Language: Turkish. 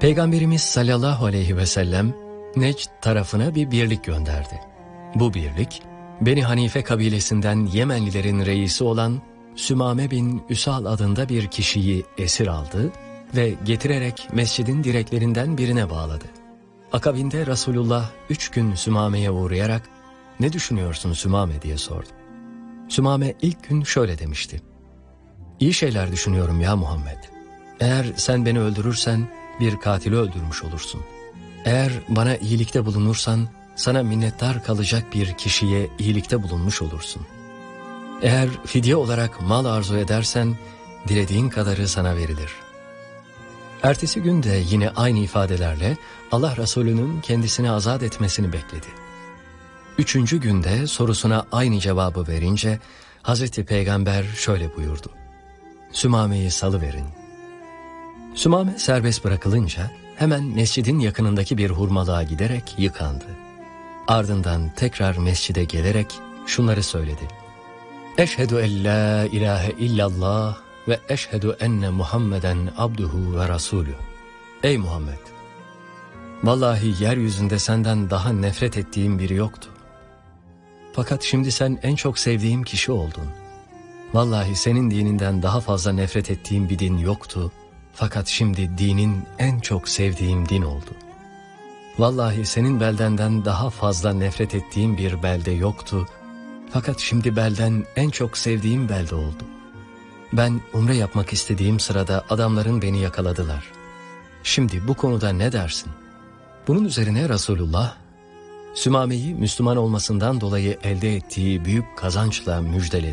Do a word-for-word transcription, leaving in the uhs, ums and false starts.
Peygamberimiz sallallahu aleyhi ve sellem Necd tarafına bir birlik gönderdi. Bu birlik, Beni Hanife kabilesinden Yemenlilerin reisi olan Sümame bin Üsal adında bir kişiyi esir aldı ve getirerek mescidin direklerinden birine bağladı. Akabinde Resulullah üç gün Sümame'ye uğrayarak "Ne düşünüyorsun Sümame?" diye sordu. Sümame ilk gün şöyle demişti: "İyi şeyler düşünüyorum ya Muhammed. Eğer sen beni öldürürsen bir katili öldürmüş olursun. Eğer bana iyilikte bulunursan sana minnettar kalacak bir kişiye iyilikte bulunmuş olursun. Eğer fidye olarak mal arzu edersen dilediğin kadarı sana verilir." Ertesi gün de yine aynı ifadelerle Allah Resulü'nün kendisini azat etmesini bekledi. Üçüncü günde sorusuna aynı cevabı verince Hazreti Peygamber şöyle buyurdu: "Sümame'yi salıverin." Sümame serbest bırakılınca hemen mescidin yakınındaki bir hurmalığa giderek yıkandı. Ardından tekrar mescide gelerek şunları söyledi: "Eşhedü en la ilahe illallah ve eşhedü enne Muhammeden abduhu ve rasulü." Ey Muhammed! Vallahi yeryüzünde senden daha nefret ettiğim biri yoktu. Fakat şimdi sen en çok sevdiğim kişi oldun. Vallahi senin dininden daha fazla nefret ettiğim bir din yoktu. Fakat şimdi dinin en çok sevdiğim din oldu. Vallahi senin beldenden daha fazla nefret ettiğim bir belde yoktu. Fakat şimdi belden en çok sevdiğim belde oldu. Ben umre yapmak istediğim sırada adamların beni yakaladılar. Şimdi bu konuda ne dersin? Bunun üzerine Resulullah, Sümame'yi Müslüman olmasından dolayı elde ettiği büyük kazançla müjdeledi.